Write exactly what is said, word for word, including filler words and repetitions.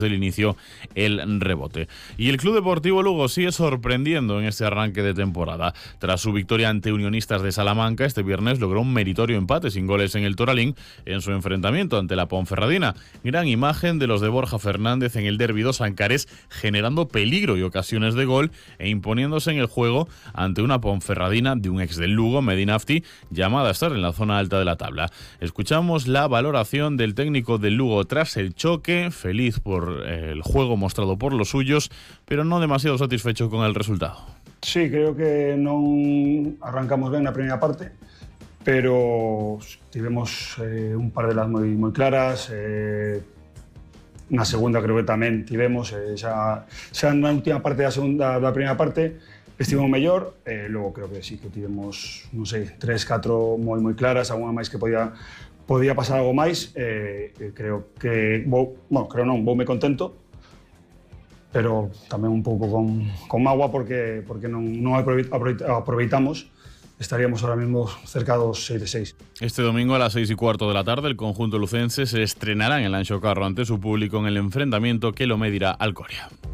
del inicio el rebote. Y el Club Deportivo Lugo sigue sorprendiendo en este arranque de temporada. Tras su victoria ante Unionistas de Salamanca, este viernes logró un meritorio empate sin goles en el Toralín en su enfrentamiento ante la Ponferradina. Gran imagen de los de Borja Fernández en el derbi dos Ancares, generando peligro y ocasiones de gol e imponiéndose en el juego ante una Ponferradina de un ex del Lugo, Medina Afti, llamada a estar en la zona alta de la tabla. Escuchamos la valoración del técnico del Lugo tras el choque, feliz por el juego mostrado por los suyos, pero no demasiado satisfecho con el resultado. Sí, creo que non arrancamos ben na primeira parte, pero tivemos eh, un par de las moi, moi claras, eh, na segunda creo que tamén tivemos, eh, xa, xa na última parte da, segunda, da primeira parte estivemos mellor, eh, logo creo que sí, que tivemos, non sei, tres, catro moi moi claras, alguna máis que podía podía pasar algo máis, eh, creo que, vou, bueno, creo non, voume contento, pero tamén un pouco con, con mágoa porque, porque non, non aproveitamos, estaríamos ahora mismo cerca dos seis de seis. Este domingo a las seis y cuarto de la tarde el conjunto lucense se estrenará en el Anxo Carro ante su público en el enfrentamiento que lo medirá al Coria.